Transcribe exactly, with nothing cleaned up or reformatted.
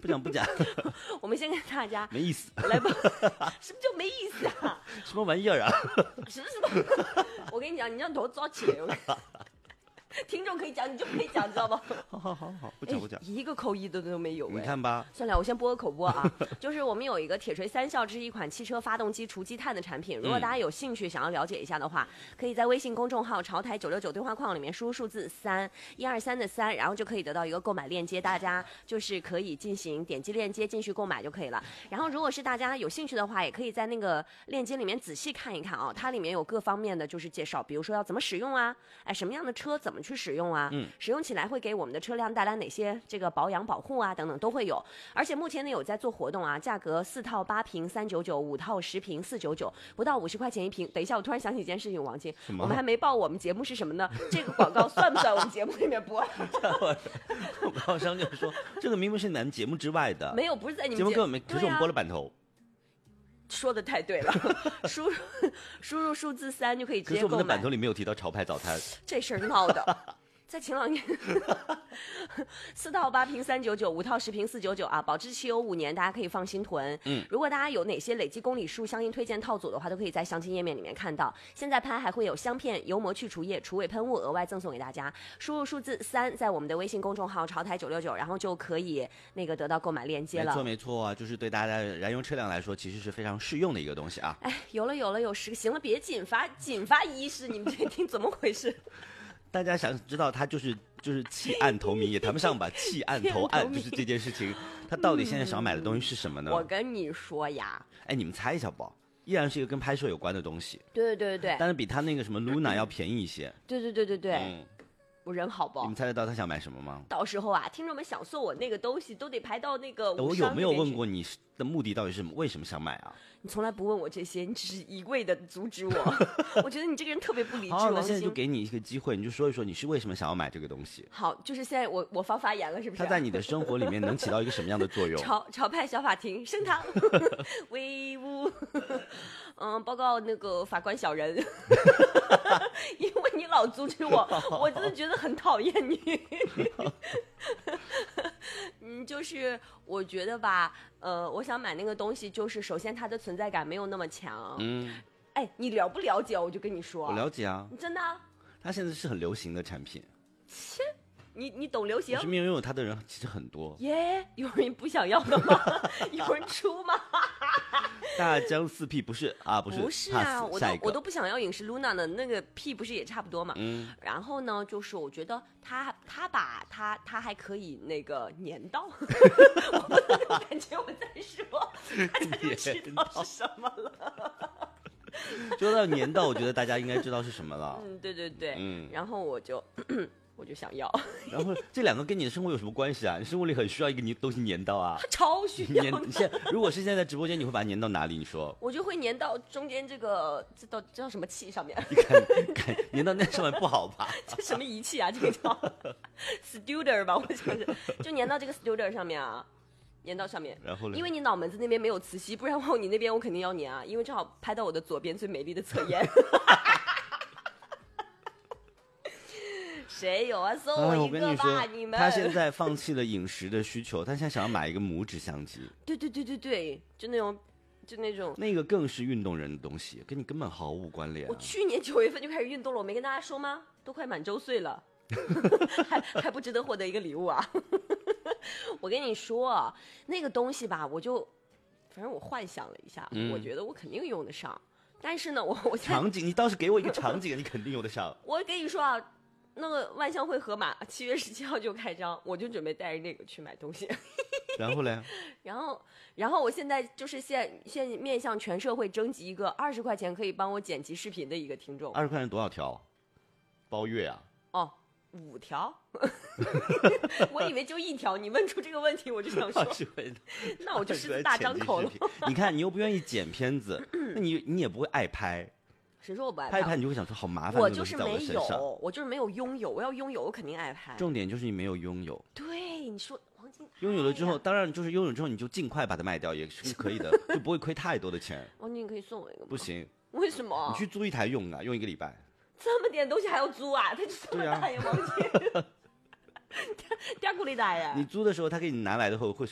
不讲不讲。 我们先跟大家没意思。 来吧，什么叫没意思啊？ 什么玩意儿啊？ 什么什么？我跟你讲，你让头抓起来。听众可以讲，你就可以讲，知道吗？ 好好好好，不讲不讲、 哎，一个口译的都没有哎。 你看吧， 算了，我先播个口播啊。就是我们有一个铁锤三效，这是一款汽车发动机除积碳的产品。如果大家有兴趣想要了解一下的话，嗯、可以在微信公众号潮台九六九对话框里面输入数字三一二三的三，然后就可以得到一个购买链接，大家就是可以进行点击链接进去购买就可以了。然后如果是大家有兴趣的话，也可以在那个链接里面仔细看一看啊，它里面有各方面的就是介绍，比如说要怎么使用啊，哎什么样的车怎么去使用啊。嗯使用起来会给我们的车辆带来哪些这个保养保护啊等等都会有，而且目前呢有在做活动啊，价格四套八瓶三九九，五套十瓶四九九，不到五十块钱一瓶。等一下，我突然想起一件事情，王晶，我们还没报我们节目是什么呢？这个广告算不算我们节目里面播？ 广告商就说这个明明是你们节目之外的， 没有，不是在你们节目根本没，可是我们播了版头。 说的太对了，输入输入数字三就可以直接购买。 可是我们的版头里没有提到潮牌早餐， 这事儿闹的。在晴朗夜，四套八瓶三九九，五套十瓶四九九啊，保质期有五年，大家可以放心囤。嗯，如果大家有哪些累计公里数相应推荐套组的话，都可以在详情页面里面看到。现在拍还会有香片、油膜去除液、除味喷雾额外赠送给大家。输入数字三，在我们的微信公众号潮台九六九，然后就可以那个得到购买链接了。 没错没错啊，就是对大家燃油车辆来说，其实是非常适用的一个东西啊。 哎，有了有了有十个，行了，别紧发紧发一式，你们这听怎么回事？ 大家想知道他就是就是弃暗投明也谈不上吧，弃暗投暗就是这件事情，他到底现在想买的东西是什么呢？ 我跟你说呀， 哎，你们猜一下不？依然是一个跟拍摄有关的东西。 对对对对对， 但是比他那个什么 Luna 要便宜一些。 对对对对对， 嗯， 我人好不好？ 你们猜得到他想买什么吗？ 到时候啊，听众们想送我那个东西，都得排到那个我有没有问过你的目的到底是为什么想买啊？ 你从来不问我这些，你只是一味的阻止我。我觉得你这个人特别不理智。 好，那现在就给你一个机会，你就说一说你是为什么想要买这个东西。 好，就是现在我我方发言了，是不是？ 它在你的生活里面能起到一个什么样的作用？ 潮潮派小法庭升堂，威武。嗯，报告那个法官小人，因为你老阻止我，我真的觉得很讨厌你。嗯，就是我觉得吧，呃，我想买那个东西，就是首先它的存在感没有那么强。嗯，哎，你了不了解？我就跟你说， 我了解啊， 真的。 它现在是很流行的产品。 切，你你懂流行？ 身边拥有它的人其实很多。 耶，有人不想要的吗？有人出吗？ 大江四 P 不是啊，不是， 不是啊，我都我都不想要影视 Luna 的那个 P 不是也差不多嘛？嗯。然后呢，就是我觉得他他把他他还可以那个粘到，我不能感觉我在说，大家就知道是什么了。 说到粘到，我觉得大家应该知道是什么了。 嗯，对对对，嗯。然后我就。我就想要， 然后这两个跟你的生活有什么关系啊？你生活里很需要一个你东西粘到啊， 超需要。 粘，现如果是现在直播间，你会把它粘到哪里？你说？ 我就会粘到中间这个，这到叫什么器上面？ 你看，看粘到那上面不好吧？ 这什么仪器啊？这个叫 Studer 吧？我想是，就粘到这个 Studer 上面啊，粘到上面。 然后呢？ 因为你脑门子那边没有磁吸，不然的话你那边我肯定要粘啊，因为正好拍到我的左边最美丽的侧颜。谁有啊？送我一个吧！ 哎、我你们他现在放弃了饮食的需求，他现在想要买一个拇指相机。 对对对对对，就那种，就那种。 那个更是运动人的东西，跟你根本毫无关联、啊。 我去年九月份就开始运动了，我没跟大家说吗？都快满周岁了，还还不值得获得一个礼物啊！我跟你说，那个东西吧，我就，反正我幻想了一下，嗯、我觉得我肯定用得上。但是呢，我我场景，你倒是给我一个场景，你肯定用得上。 我跟你说啊。那个万象汇盒马七月十七号就开张，我就准备带着那个去买东西。 然后嘞？ 然后，然后我现在就是现现面向全社会征集一个二十块钱可以帮我剪辑视频的一个听众。 二十块钱多少条？包月啊？ 哦，五条。我以为就一条，你问出这个问题，我就想说，那我就狮子大张口了。 你看，你又不愿意剪片子，那你你也不会爱拍。 谁说我不爱拍？ 拍一拍你就会想说好麻烦， 我就是没有，我就是没有拥有。我要拥有，我肯定爱拍。 重点就是你没有拥有。 对，你说黄金拥有了之后，当然就是拥有之后你就尽快把它卖掉也是可以的，就不会亏太多的钱。 黄金可以送我一个吗？ 不行。 为什么？ 你去租一台用啊，用一个礼拜。 这么点东西还要租啊？它就这么大呀，黄金。嗲咕里大呀！ 你租的时候，他给你拿来的后会